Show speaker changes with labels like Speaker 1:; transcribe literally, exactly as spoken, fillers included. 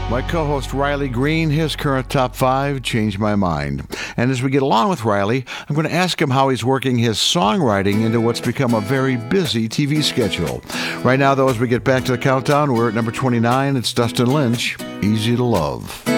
Speaker 1: My co-host Riley Green, his current top five changed my mind. And as we get along with Riley, I'm going to ask him how he's working his songwriting into what's become a very busy T V schedule. Right now, though, as we get back to the countdown, we're at number twenty-nine. It's Dustin Lynch, Easy to Love.